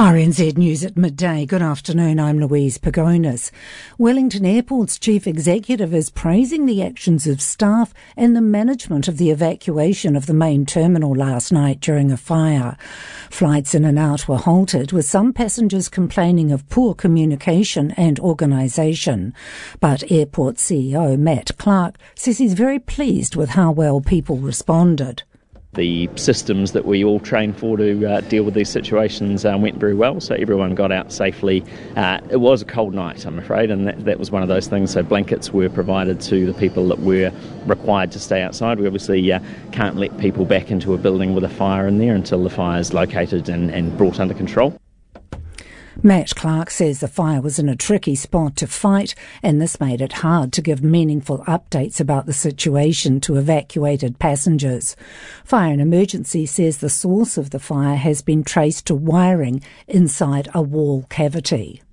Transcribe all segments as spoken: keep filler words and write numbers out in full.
R N Z News at midday. Good afternoon, I'm Louise Pagonis. Wellington Airport's chief executive is praising the actions of staff and the management of the evacuation of the main terminal last night during a fire. Flights in and out were halted, with some passengers complaining of poor communication and organisation. But airport C E O Matt Clark says he's very pleased with how well people responded. The systems that we all train for to uh, deal with these situations uh, went very well, so everyone got out safely. Uh, it was a cold night, I'm afraid, and that, that was one of those things. So blankets were provided to the people that were required to stay outside. We obviously uh, can't let people back into a building with a fire in there until the fire is located and, and brought under control. Matt Clark says the fire was in a tricky spot to fight, and this made it hard to give meaningful updates about the situation to evacuated passengers. Fire and Emergency says the source of the fire has been traced to wiring inside a wall cavity.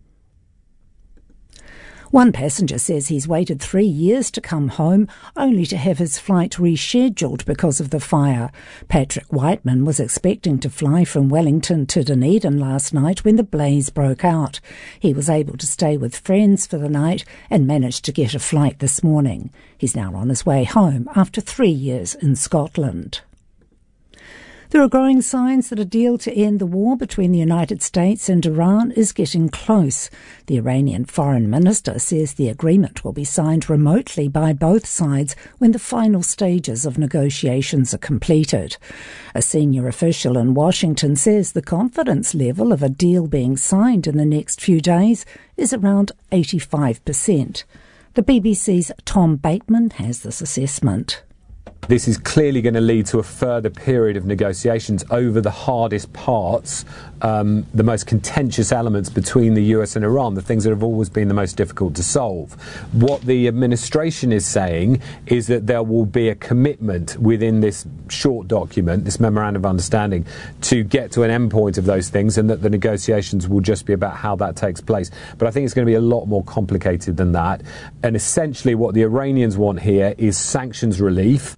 One passenger says he's waited three years to come home, only to have his flight rescheduled because of the fire. Patrick Whiteman was expecting to fly from Wellington to Dunedin last night when the blaze broke out. He was able to stay with friends for the night and managed to get a flight this morning. He's now on his way home after three years in Scotland. There are growing signs that a deal to end the war between the United States and Iran is getting close. The Iranian foreign minister says the agreement will be signed remotely by both sides when the final stages of negotiations are completed. A senior official in Washington says the confidence level of a deal being signed in the next few days is around eighty-five percent. The B B C's Tom Bateman has this assessment. This is clearly going to lead to a further period of negotiations over the hardest parts, um, the most contentious elements between the U S and Iran, the things that have always been the most difficult to solve. What the administration is saying is that there will be a commitment within this short document, this memorandum of understanding, to get to an endpoint of those things, and that the negotiations will just be about how that takes place. But I think it's going to be a lot more complicated than that. And essentially what the Iranians want here is sanctions relief.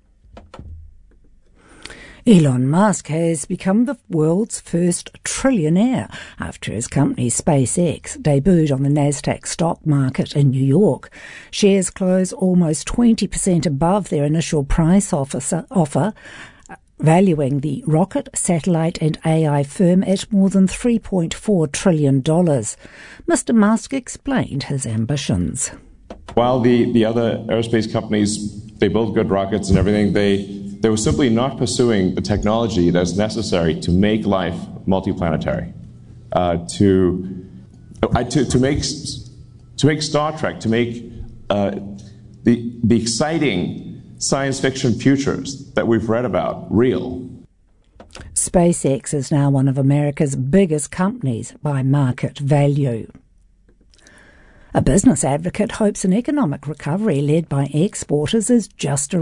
Elon Musk has become the world's first trillionaire after his company SpaceX debuted on the Nasdaq stock market in New York. Shares close almost twenty percent above their initial price offer, offer valuing the rocket, satellite and A I firm at more than three point four trillion dollars. Mister Musk explained his ambitions. While the, the other aerospace companies, they build good rockets and everything, they They were simply not pursuing the technology that's necessary to make life multiplanetary, uh, to, uh, to to make to make Star Trek, to make uh, the the exciting science fiction futures that we've read about real. SpaceX is now one of America's biggest companies by market value. A business advocate hopes an economic recovery led by exporters is just around